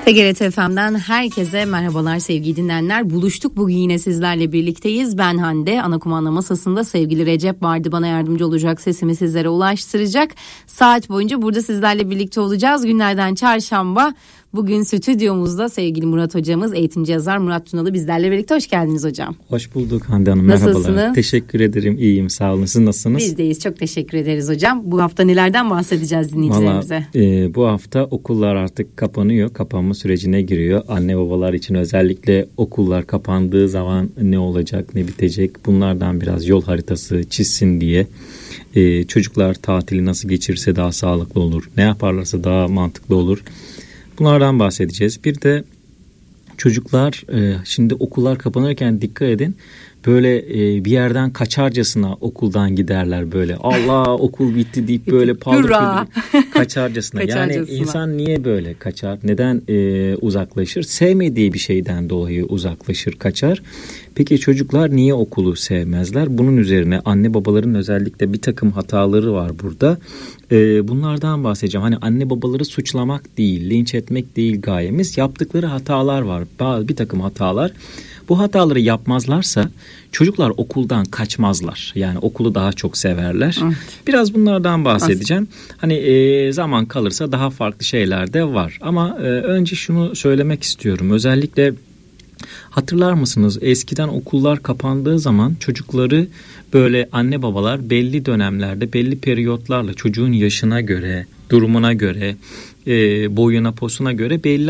TGRT FM'den herkese merhabalar sevgili dinleyenler. Buluştuk, bugün yine sizlerle birlikteyiz. Ben Hande, ana kumanda masasında sevgili Recep vardı, bana yardımcı olacak, sesimi sizlere ulaştıracak. Saat boyunca burada sizlerle birlikte olacağız. Günlerden çarşamba. Bugün stüdyomuzda sevgili Murat hocamız, eğitimci yazar Murat Tunalı bizlerle birlikte. Hoş geldiniz hocam. Hoş bulduk Hande Hanım. Nasılsınız? Merhabalar. Teşekkür ederim. İyiyim. Sağ olun. Siz nasılsınız? Biz deyiz. Çok teşekkür ederiz hocam. Bu hafta nelerden bahsedeceğiz dinleyicilerimize? Valla bu hafta okullar artık kapanıyor. Kapanma sürecine giriyor. Anne babalar için özellikle okullar kapandığı zaman ne olacak, ne bitecek? Bunlardan biraz yol haritası çizsin diye. Çocuklar tatili nasıl geçirirse daha sağlıklı olur. Ne yaparlarsa daha mantıklı olur. Bunlardan bahsedeceğiz. Bir de çocuklar şimdi okullar kapanırken dikkat edin. Böyle bir yerden kaçarcasına okuldan giderler böyle. Allah okul bitti deyip böyle paldır kaçarcasına. Yani insan niye böyle kaçar? Neden uzaklaşır? Sevmediği bir şeyden dolayı uzaklaşır, kaçar. Peki çocuklar niye okulu sevmezler? Bunun üzerine anne babaların özellikle bir takım hataları var burada. Bunlardan bahsedeceğim. Hani anne babaları suçlamak değil, linç etmek değil gayemiz. Yaptıkları hatalar var. Bir takım hatalar. Bu hataları yapmazlarsa çocuklar okuldan kaçmazlar. Yani okulu daha çok severler. Evet. Biraz bunlardan bahsedeceğim. Hani zaman kalırsa daha farklı şeyler de var. Ama önce şunu söylemek istiyorum. Özellikle hatırlar mısınız? Eskiden okullar kapandığı zaman çocukları böyle anne babalar belli dönemlerde, belli periyotlarla çocuğun yaşına göre, durumuna göre, boyuna, posuna göre belli